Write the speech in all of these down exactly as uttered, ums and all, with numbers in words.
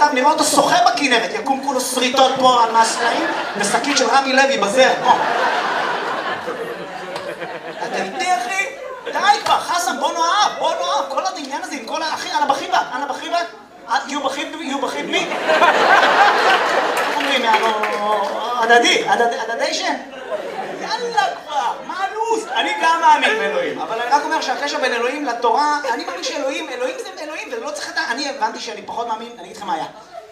אדם, נראה אותו שוחה בכנרת, יקום כולו שריטות פה על מהסלעים, ושקית של רמי לוי בזר, פה. אתה איתי, אחי? די כבר, חסן, בוא נאהב, בוא נאהב, כל העניין הזה עם כל ה... אחי, אנה בחיבה, אנה בחיבה? יהיו בחיב, יהיו בחיב מי? איך אומרים, יאללה, הדדי, הדדיישן? יאללה כבר, מה הלו"ז? אני גם מאמין באלוהים, אבל אני רק אומר שהקשר בין אלוהים לתורה, אני מאמין שאלוהים, אלוהים זה אלוהים, ולא צריך את ה... אני הבנתי שאני פחות מאמין, אני אגיד לכם מה היה.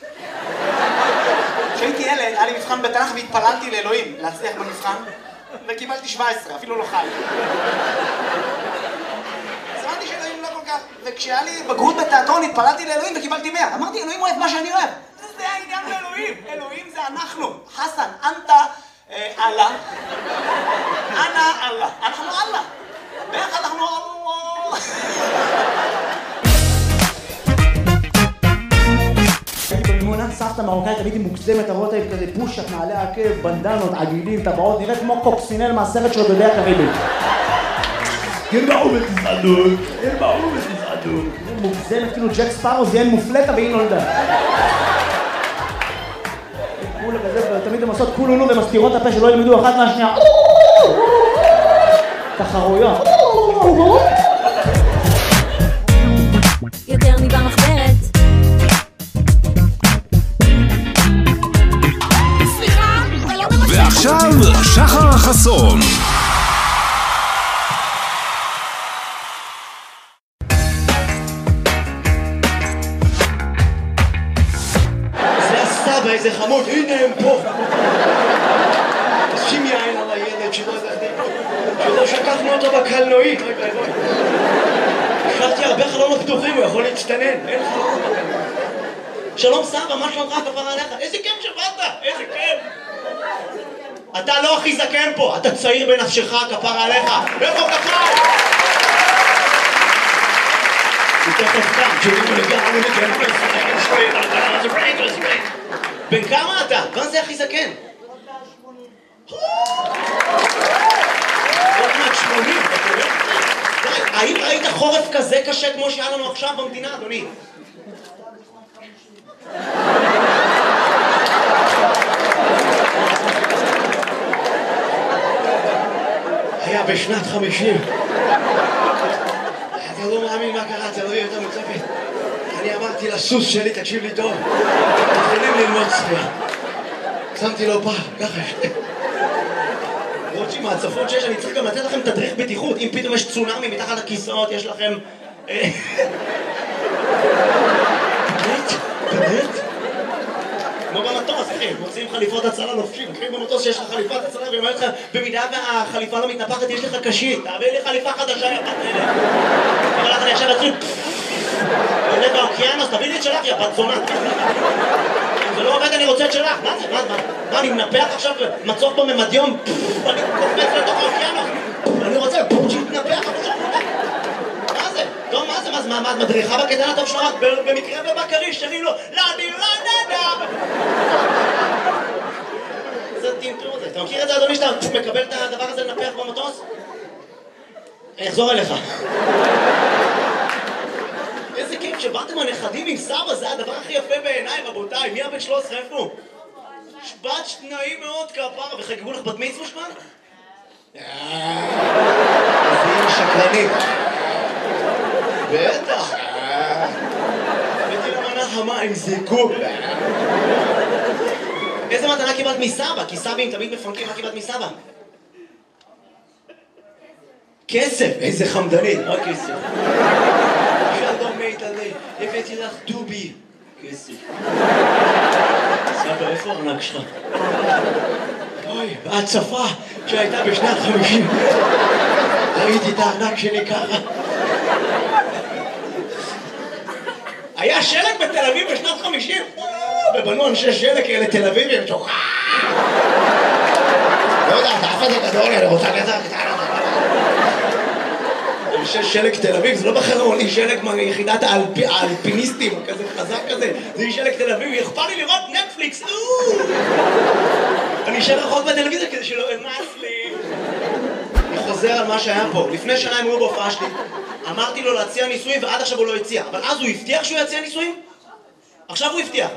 כשהייתי ילד, היה לי מבחן בתנ"ך והתפללתי לאלוהים להצליח במבחן, וקיבלתי שבע עשרה, אפילו לא חי. אז הבנתי שאלוהים לא כל כך, וכשהיה לי בגרות בתיאטרון התפללתי לאלוהים וקיבלתי מאה. אמרתי, אלוהים אוהב מה שאני אוהב. זה העניין באלוהים, אלוהים זה אנחנו. חסן, אנטה, אללה. אנא אללה. אנחנו אללה. ביחד אנחנו אללה. הייתי במימונה, סבתא מרוקאית, הייתי מוגזמת, אתה רואה אותה כזה פושט, נעלי עקב, בנדנות, עגילים, טבעות, נראית כמו קוקסינל מהסרט של דודי הקריבית. ירבעו בתזעדות, ירבעו בתזעדות. מוגזמת, כאילו ג'ק ספארו זיין מופלטה והיא נולדה. כולה כזה, תמיד הם עושות כולונו ומסתירות את הפה שלא ילמדו אחת מהשנייה. תחרויות. יותר מבמחברת. סליחה, זה לא במשך. ועכשיו שחר חסון. איזה חמוד, הנה הם פה. שים יין על הילד שלא שכחנו אותו בקלנועית. השארתי הרבה חלונות פתוחים, הוא יכול להצטנן. אין חלונות בקלנועית. שלום סבא, מה שלומך כפרה עליך? איזה כיף שבאת, איזה כיף. אתה לא הכי זקן פה, אתה צעיר בנפשך כפרה עליך. איפה כפרה? הוא תכף קם, שתראו לגמרי לגמרי לגמרי. בן כמה אתה? מה זה הכי זקן? עוד מעט שמונים, אתה רואה? האם ראית חורף כזה קשה כמו שהיה לנו עכשיו במדינה, אדוני? היה בשנת חמישים. אתה לא מאמין מה קרה, אתה לא יהיה יותר מצפת. אני אמרתי לסוס שלי, תקשיב לי טוב, מתחילים ללמוד צפייה. שמתי לו פעם, ככה. רוטשי, מהצפות שיש, אני צריך גם לתת לכם תדריך בטיחות. אם פתאום יש צונאמי מתחת לכיסאות, יש לכם... באמת? באמת? כמו במטוס, אחי, מוצאים חליפות הצלה לובשים. אחי, במטוס שיש לך חליפת הצלה, ואומר לך, במידה והחליפה לא מתנפחת, יש לך קשית. תעביר לי חליפה חדשה, יפת נהלך. אבל אתה עכשיו אצלי... עולה באוקיינוס, תביא לי את שלך, יא בת זונה. אם זה לא עובד, אני רוצה את שלך. מה זה? מה? מה? אני מנפח עכשיו מצוף בממדיום, אני קופץ לתוך האוקיינוס. אני רוצה שיתנפח, אבל עכשיו עובד. מה זה? טוב, מה זה? מה? מה? את מדריכה בקטן הטוב שלך? במקרה בבקרי, שרים לו, לא, אני לא נדע. זה טינטור הזה. אתה מכיר את זה, אדוני, שאתה מקבל את הדבר הזה לנפח במטוס? אני אחזור אליך. איזה כיף שבאתם הנכדים עם סבא, זה הדבר הכי יפה בעיניי, רבותיי. מי הבן שלוש עשרה איפה? שבת שניים מאוד כפרה, וחגגו לך בת מצווה שמן? אז היא שקרנית. בטח. הבאתי למנה חמה עם זיקוק. איזה מתנה קיבלת מסבא? כי סבים תמיד מפנקים, מה קיבלת מסבא? כסף, איזה חמדנית, רק כסף. שלום מיטלי, הבאתי לך דובי. כסף. סבא, איפה הארנק שלך? אוי, בהצפה שהייתה בשנת חמישים. ראיתי את הארנק שלי ככה. היה שלג בתל אביב בשנת חמישים? ובנו אנשי שלג כאלה תל אביבים שוחה. לא יודע, אתה אף אחד זה גדול, אני רוצה לזה קטנה. אנשי שלג תל אביב, זה לא בחרון, היא שלג מיחידת האלפיניסטים, כזה חזק כזה. זה היא שלג תל אביב, אכפת לי לראות נטפליקס. אני אשאר רחוק בטלוויזיה כדי שלא אמס לי. אני חוזר על מה שהיה פה. לפני שנה הם היו בהופעה שלי. אמרתי לו להציע ניסויים ועד עכשיו הוא לא הציע. אבל אז הוא הבטיח שהוא יציע ניסויים? עכשיו הוא הבטיח.